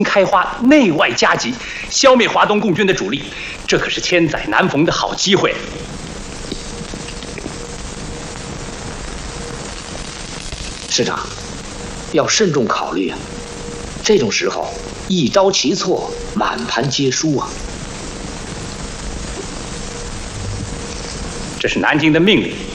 开花，内外夹击，消灭华东共军的主力，这可是千载难逢的好机会。 师长，要慎重考虑啊！这种时候，一招棋错，满盘皆输啊！ 这是南京的命令。